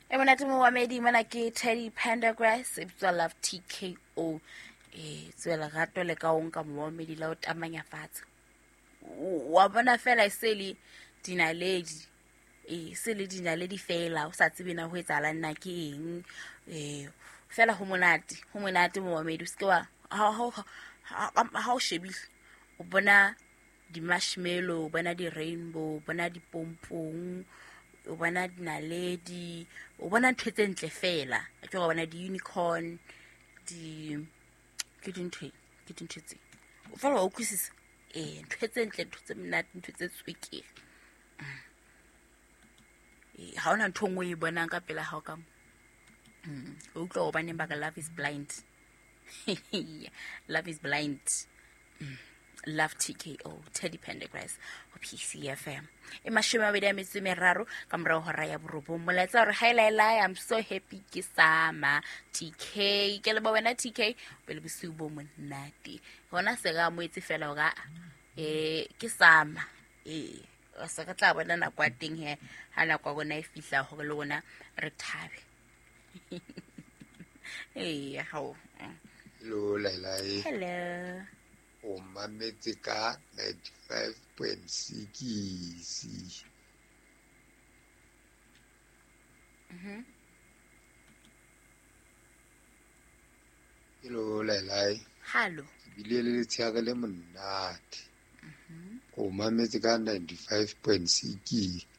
E monate mo wa medi mona ke Teddy Pendergrass iptswa Love TKO tswela gato le ka onka mo wa medi la o tamanya fatshe wa bona fela isele dinaledi sele dinaledi fela o sa tsebe na ho etsala nna ke eng fela ho monate mo wa medi se ke wa ha o shebile o bona di marshmallow o bona di rainbow o bona di pompong o bona dinaledi o bona ntho tse ntle fela ke go bona di unicorn di ke dintho tse o fa wa utlwisisa ntho tse ntle ntho tse mnate ntho tse tswekere ha ona ntho ngwe e bonang ka pela ha o ka o utlwa o baneng ba ka love is blind love is blind Love TKO Teddy Pendergrass o PCFM e mashome a bedi a metso e meraro ka morao hora ya borobong molaetsa hore highlight I'm so happy ke sama TK ke le ba wena TK pele bosiu bo monate hona se ga moetse fela o ga ke sama o sa ka tla bona na kwa teng he ha na kwa bona e fihla ho le bona re thabe how Hello, Lailai. hello O mametse ka 95.6. Hello, Lailai. hallo Bile le tsheare le monate. O mametse ka 95.6.